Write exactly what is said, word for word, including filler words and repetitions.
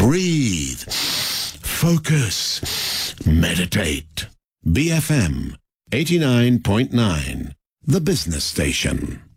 breathe, focus, meditate. B F M eighty-nine point nine, the business station.